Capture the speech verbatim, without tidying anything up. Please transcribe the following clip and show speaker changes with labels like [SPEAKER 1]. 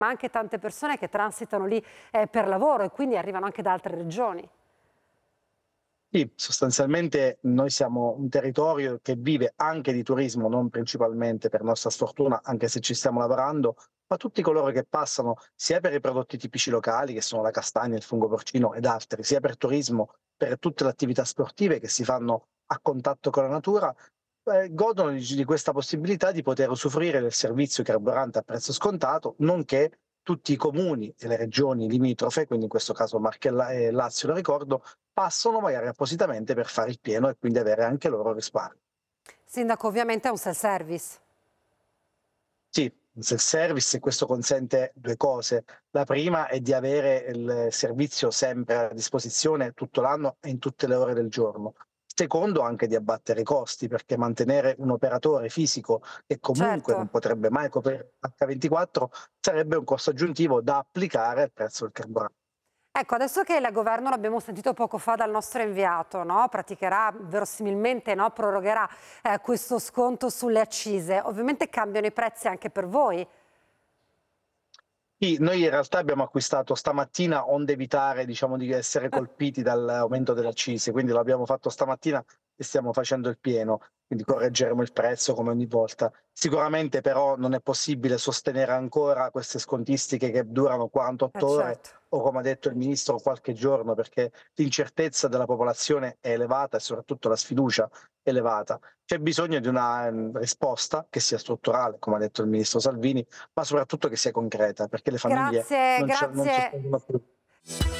[SPEAKER 1] ma anche tante persone che transitano lì eh, per lavoro e quindi arrivano anche da altre regioni.
[SPEAKER 2] Sì, sostanzialmente noi siamo un territorio che vive anche di turismo, non principalmente per nostra sfortuna, anche se ci stiamo lavorando, ma tutti coloro che passano, sia per i prodotti tipici locali, che sono la castagna, il fungo porcino ed altri, sia per turismo, per tutte le attività sportive che si fanno a contatto con la natura, eh, godono di, di questa possibilità di poter usufruire del servizio carburante a prezzo scontato, nonché tutti i comuni e le regioni limitrofe, quindi in questo caso Marche e La- e Lazio, lo ricordo, passano magari appositamente per fare il pieno e quindi avere anche loro risparmio.
[SPEAKER 1] Sindaco, ovviamente è un self-service.
[SPEAKER 2] Sì, un self-service e questo consente due cose. La prima è di avere il servizio sempre a disposizione tutto l'anno e in tutte le ore del giorno. Secondo, anche di abbattere i costi, perché mantenere un operatore fisico che comunque non
[SPEAKER 1] Certo.
[SPEAKER 2] potrebbe mai coprire acca ventiquattro sarebbe un costo aggiuntivo da applicare al prezzo del carburante.
[SPEAKER 1] Ecco, adesso che il governo, l'abbiamo sentito poco fa dal nostro inviato, no? Praticherà verosimilmente, no? Prorogherà eh, questo sconto sulle accise, ovviamente cambiano i prezzi anche per voi.
[SPEAKER 2] Sì, noi in realtà abbiamo acquistato stamattina onde evitare, diciamo, di essere colpiti dall'aumento delle accise, quindi l'abbiamo fatto stamattina e stiamo facendo il pieno, quindi correggeremo il prezzo come ogni volta. Sicuramente però non è possibile sostenere ancora queste scontistiche che durano
[SPEAKER 1] Eh
[SPEAKER 2] quarantotto ore
[SPEAKER 1] certo.
[SPEAKER 2] o, come ha detto il ministro, qualche giorno, perché l'incertezza della popolazione è elevata e soprattutto la sfiducia è elevata. C'è bisogno di una mm, risposta che sia strutturale, come ha detto il ministro Salvini, ma soprattutto che sia concreta, perché le famiglie
[SPEAKER 1] Grazie,
[SPEAKER 2] non ce non ci
[SPEAKER 1] grazie.
[SPEAKER 2] sono più.